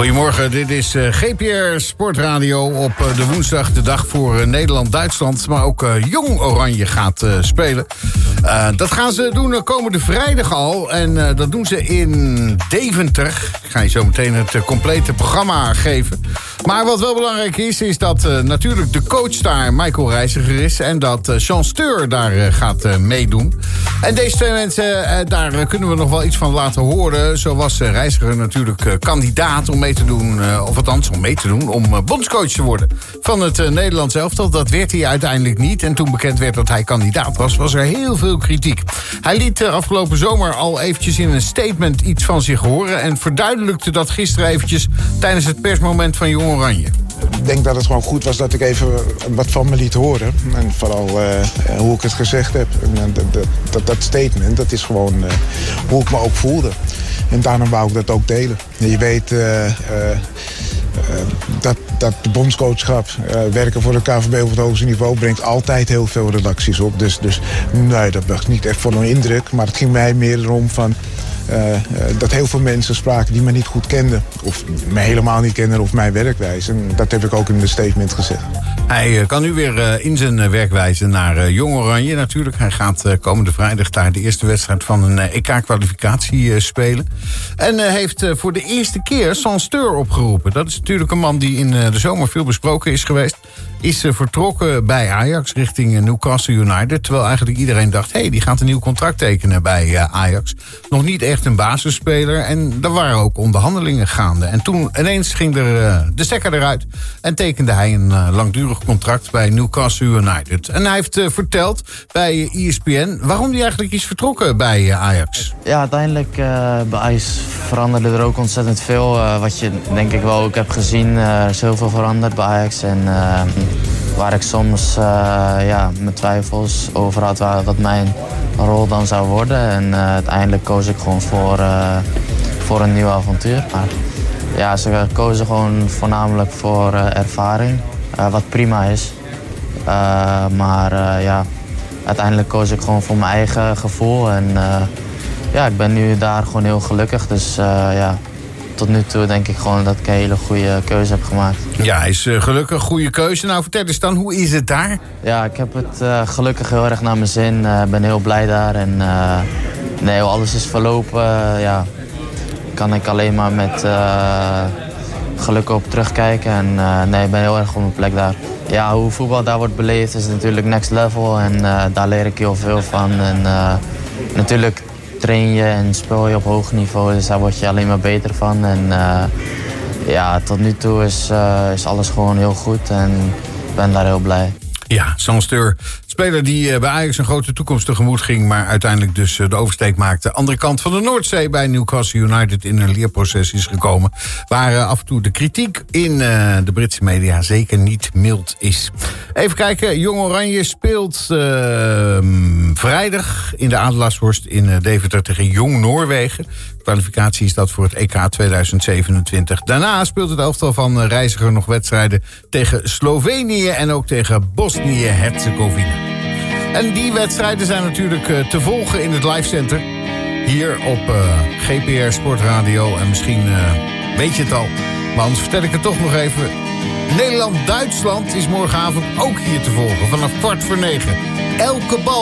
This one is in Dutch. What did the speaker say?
Goedemorgen, dit is GPR Sportradio op de woensdag, de dag voor Nederland-Duitsland. Maar ook Jong Oranje gaat spelen. Dat gaan ze doen komende vrijdag al. En dat doen ze in Deventer. Ik ga je zo meteen het complete programma geven. Maar wat wel belangrijk is dat natuurlijk de coach daar Michael Reiziger is. En dat Jean Steur daar gaat meedoen. En deze twee mensen, daar kunnen we nog wel iets van laten horen. Zo was Reiziger natuurlijk kandidaat om mee te doen, of althans om mee te doen, om bondscoach te worden van het Nederlands elftal. Dat werd hij uiteindelijk niet. En toen bekend werd dat hij kandidaat was, was er heel veel kritiek. Hij liet afgelopen zomer al eventjes in een statement iets van zich horen en verduidelijkte dat gisteren eventjes tijdens het persmoment van Jong Oranje. Ik denk dat het gewoon goed was dat ik even wat van me liet horen. En vooral hoe ik het gezegd heb. En dat statement, dat is gewoon hoe ik me ook voelde. En daarom wou ik dat ook delen. Je weet dat de bondscoachschap, werken voor de KNVB op het hoogste niveau, brengt altijd heel veel redacties op. Dus nee, dat was niet echt voor een indruk. Maar het ging mij meer erom van dat heel veel mensen spraken die me niet goed kenden. Of me helemaal niet kenden of mijn werkwijze. En dat heb ik ook in de statement gezegd. Hij kan nu weer in zijn werkwijze naar Jong Oranje natuurlijk. Hij gaat komende vrijdag daar de eerste wedstrijd van een EK-kwalificatie spelen. En heeft voor de eerste keer Jean Steur opgeroepen. Dat is natuurlijk een man die in de zomer veel besproken is geweest. Is vertrokken bij Ajax richting Newcastle United. Terwijl eigenlijk iedereen dacht, die gaat een nieuw contract tekenen bij Ajax. Nog niet echt een basisspeler. En er waren ook onderhandelingen gaande. En toen ineens ging er de stekker eruit. En tekende hij een langdurig contract bij Newcastle United. En hij heeft verteld bij ESPN waarom hij eigenlijk is vertrokken bij Ajax. Ja, uiteindelijk bij Ajax veranderde er ook ontzettend veel. Wat je denk ik wel ook hebt gezien. Er is heel veel veranderd bij Ajax. En waar ik soms mijn twijfels over had wat mijn rol dan zou worden. En uiteindelijk koos ik gewoon voor een nieuw avontuur. Maar ja, ze kozen gewoon voornamelijk voor ervaring. Wat prima is. Uiteindelijk koos ik gewoon voor mijn eigen gevoel. En ik ben nu daar gewoon heel gelukkig. Dus tot nu toe denk ik gewoon dat ik een hele goede keuze heb gemaakt. Ja, hij is gelukkig, goede keuze. Nou, vertel eens dan, hoe is het daar? Ja, ik heb het gelukkig heel erg naar mijn zin. Ik ben heel blij daar. En alles is verlopen. Kan ik alleen maar met geluk op terugkijken. En ik ben heel erg op mijn plek daar. Ja, hoe voetbal daar wordt beleefd is natuurlijk next level. En daar leer ik heel veel van. En natuurlijk train je en speel je op hoog niveau. Dus daar word je alleen maar beter van. En tot nu toe is alles gewoon heel goed. En ik ben daar heel blij. Ja, Jean Steur, speler die bij Ajax een grote toekomst tegemoet ging, maar uiteindelijk dus de oversteek maakte. Andere kant van de Noordzee bij Newcastle United in een leerproces is gekomen. Waar af en toe de kritiek in de Britse media zeker niet mild is. Even kijken, Jong Oranje speelt vrijdag in de Adelaarshorst in Deventer tegen Jong Noorwegen. Kwalificatie is dat voor het EK 2027. Daarna speelt het elftal van Reiziger nog wedstrijden tegen Slovenië en ook tegen Bosnië-Herzegovina. En die wedstrijden zijn natuurlijk te volgen in het livecenter hier op GPR Sportradio. En misschien weet je het al, maar anders vertel ik het toch nog even. Nederland-Duitsland is morgenavond ook hier te volgen vanaf 20:15. Elke bal